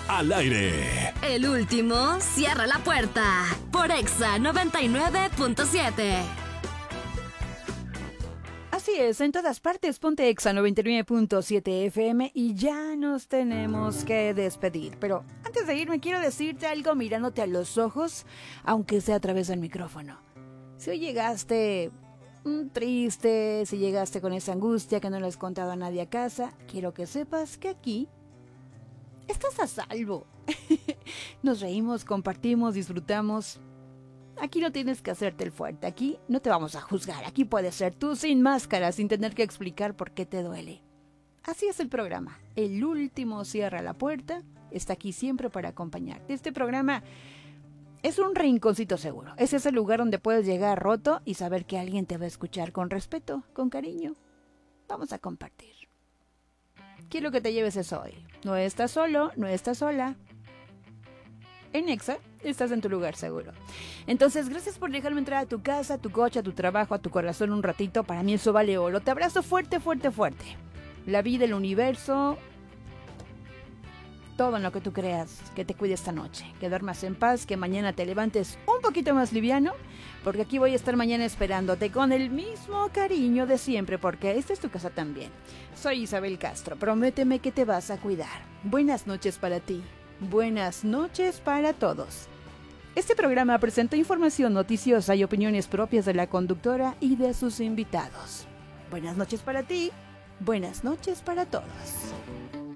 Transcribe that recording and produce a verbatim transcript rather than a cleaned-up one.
al aire. El último cierra la puerta por Exa noventa y nueve punto siete. Así es, en todas partes ponte Exa noventa y nueve punto siete F M y ya nos tenemos que despedir. Pero antes de irme quiero decirte algo mirándote a los ojos, aunque sea a través del micrófono. Si hoy llegaste mm, triste, si llegaste con esa angustia que no le has contado a nadie a casa, quiero que sepas que aquí estás a salvo. Nos reímos, compartimos, disfrutamos. Aquí no tienes que hacerte el fuerte, aquí no te vamos a juzgar, aquí puedes ser tú sin máscara, sin tener que explicar por qué te duele. Así es el programa, el último cierra la puerta, está aquí siempre para acompañarte. Este programa es un rinconcito seguro, es ese lugar donde puedes llegar roto y saber que alguien te va a escuchar con respeto, con cariño. Vamos a compartir. Quiero que te lleves eso hoy. No estás solo, no estás sola. En Exa estás en tu lugar seguro. Entonces, gracias por dejarme entrar a tu casa, a tu coche, a tu trabajo, a tu corazón un ratito. Para mí eso vale oro. Te abrazo fuerte, fuerte, fuerte. La vida, el universo, todo en lo que tú creas, que te cuide esta noche. Que duermas en paz, que mañana te levantes un poquito más liviano, porque aquí voy a estar mañana esperándote con el mismo cariño de siempre, porque esta es tu casa también. Soy Isabel Castro. Prométeme que te vas a cuidar. Buenas noches para ti. Buenas noches para todos. Este programa presenta información noticiosa y opiniones propias de la conductora y de sus invitados. Buenas noches para ti, buenas noches para todos.